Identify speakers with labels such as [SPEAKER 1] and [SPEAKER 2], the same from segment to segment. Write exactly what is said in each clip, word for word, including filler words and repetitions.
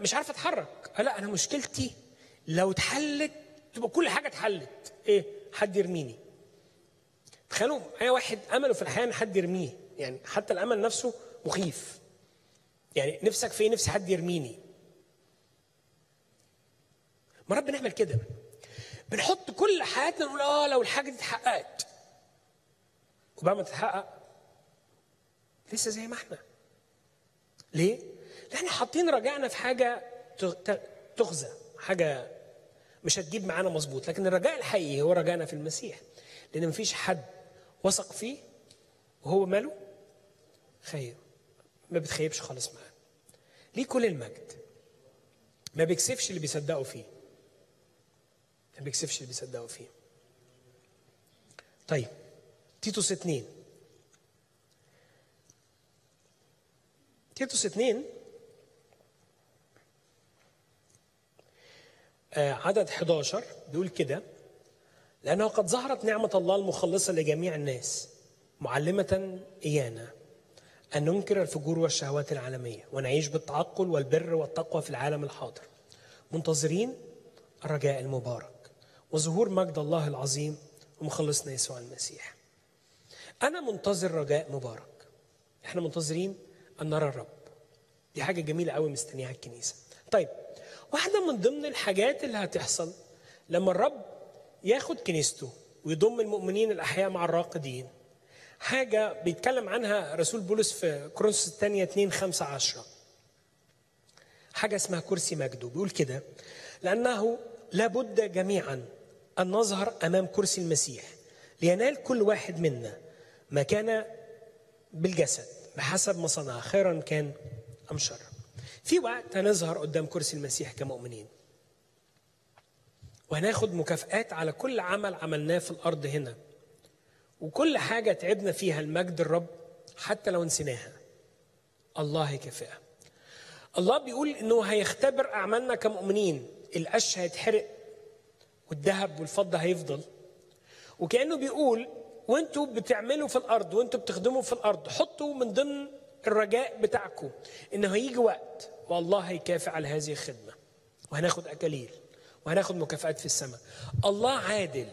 [SPEAKER 1] مش عارف اتحرك. لا، انا مشكلتي لو اتحلت تبقى كل حاجه اتحلت. ايه؟ حد يرميني. تخيلوا معايا واحد امله في الحياه ان حد يرميه، يعني حتى الامل نفسه مخيف. يعني نفسك في ايه؟ نفسي حد يرميني. مرات بنعمل كده، بنحط كل حياتنا نقول اه لو الحاجه دي اتحققت، وبعد ما تتحقق لسه زي ما احنا. ليه؟ لان احنا حاطين رجعنا في حاجه تخزى، حاجه مش هتجيب معانا مظبوط. لكن الرجاء الحقيقي هو رجعنا في المسيح، لان مفيش حد وثق فيه وهو ماله خير، ما بتخيبش خالص معاه. ليه كل المجد، ما بيكسفش اللي بيصدقوا فيه، ما بيكسفش اللي بيصدقوا فيه. طيب تيتوس اتنين، تيتوس اتنين آه عدد حداشر بيقول كده: لأنه قد ظهرت نعمة الله المخلصة لجميع الناس معلمة إيانا أن ننكر الفجور والشهوات العالمية ونعيش بالتعقل والبر والتقوى في العالم الحاضر، منتظرين الرجاء المبارك وظهور مجد الله العظيم ومخلصنا يسوع المسيح. أنا منتظر رجاء مبارك، إحنا منتظرين أن نرى الرب. دي حاجة جميلة قوي مستنيها الكنيسة. طيب، واحدة من ضمن الحاجات اللي هتحصل لما الرب ياخد كنيسته ويضم المؤمنين الأحياء مع الراقدين، حاجة بيتكلم عنها رسول بولس في كورنثوس الثانية اتنين خمسة عشرة، حاجة اسمها كرسي مجده. بيقول كده: لأنه لابد جميعا أن نظهر أمام كرسي المسيح لينال كل واحد منا ما كان بالجسد بحسب ما صنع، خيرا كان أم شر. في وقت هنظهر قدام كرسي المسيح كمؤمنين، وهناخد مكافآت على كل عمل عملناه في الأرض هنا، وكل حاجة تعبنا فيها المجد الرب حتى لو نسيناها الله هيكافئها. الله بيقول إنه هيختبر أعمالنا كمؤمنين. القش هيتحرق والذهب والفضة هيفضل، وكأنه بيقول وانتوا بتعملوا في الأرض وانتوا بتخدموا في الأرض حطوا من ضمن الرجاء بتاعكم إنه هيجي وقت والله هيكافئ على هذه الخدمة، وهناخد أكاليل وهناخد مكافآت في السماء. الله عادل،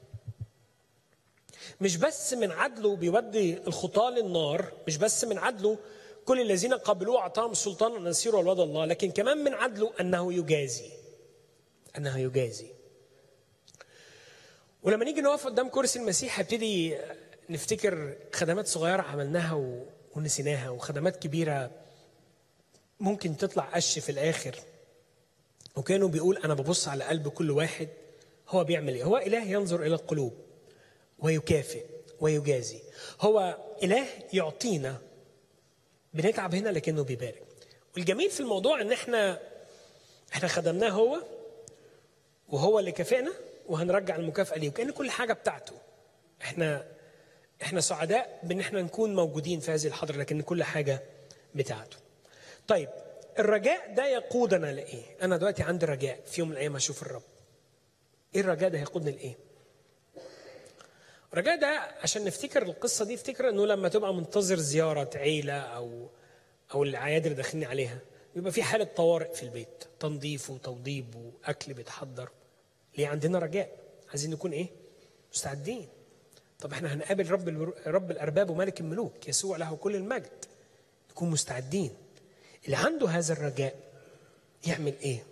[SPEAKER 1] مش بس من عدله بيودي الخطاة للنار، مش بس من عدله كل الذين قبلوه أعطاهم السلطان أن يصيروا أولاد الله، لكن كمان من عدله أنه يجازي، أنه يجازي. ولما نيجي نقف قدام كرسي المسيح هبتدي نفتكر خدمات صغيرة عملناها ونسيناها، وخدمات كبيرة ممكن تطلع قش في الآخر. وكانوا بيقول أنا ببص على قلب كل واحد هو بيعمل إيه. هو إله ينظر إلى القلوب ويكافئ ويجازي. هو إله يعطينا، بنتعب هنا لكنه بيبارك. والجميل في الموضوع إن إحنا إحنا خدمناه هو، وهو اللي كافئنا، وهنرجع المكافأة ليه، وكأن كل حاجة بتاعته. إحنا إحنا سعداء بإن إحنا نكون موجودين في هذه الحضرة، لكن كل حاجة بتاعته. طيب الرجاء ده يقودنا لإيه؟ أنا دلوقتي عندي رجاء في يوم من الأيام هشوف الرب. إيه الرجاء ده هيقودني لإيه؟ الرجاء ده عشان نفتكر القصة دي، افتكر إنه لما تبقى منتظر زيارة عيلة أو أو الأعياد اللي داخلين عليها، يبقى في حالة طوارئ في البيت، تنظيف وتوضيب وأكل بيتحضر. ليه عندنا رجاء؟ عايزين نكون إيه؟ مستعدين. طب إحنا هنقابل رب رب الأرباب وملك الملوك يسوع له كل المجد، نكون مستعدين. اللي عنده هذا الرجاء يعمل إيه؟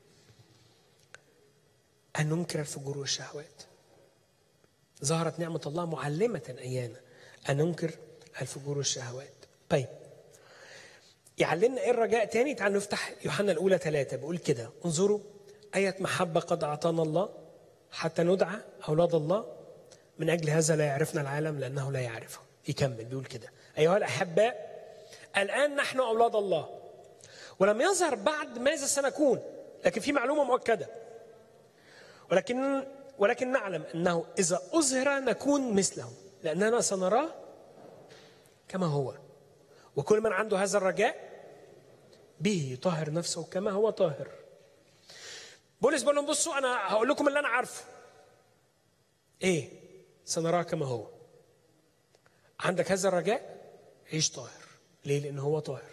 [SPEAKER 1] أن ننكر الفجور والشهوات. ظهرت نعمة الله معلمة أيانا أن ننكر الفجور والشهوات. طيب يعلمنا إيه الرجاء تاني؟ تعالوا نفتح يوحنا الأولى ثلاثة، بيقول كده: انظروا أية محبة قد أعطانا الله حتى ندعى أولاد الله، من أجل هذا لا يعرفنا العالم لأنه لا يعرفه. يكمل بيقول كده: أيها الأحباء الآن نحن أولاد الله، ولم يظهر بعد ماذا سنكون، لكن في معلومة مؤكدة، ولكن ولكن نعلم أنه إذا أظهر نكون مثله، لأننا سنراه كما هو. وكل من عنده هذا الرجاء به يطهر نفسه كما هو طاهر. بولس بيقول لهم بصوا أنا هقول لكم اللي أنا عارفه. إيه؟ سنراه كما هو. عندك هذا الرجاء عيش طاهر. ليه؟ لأنه هو طاهر.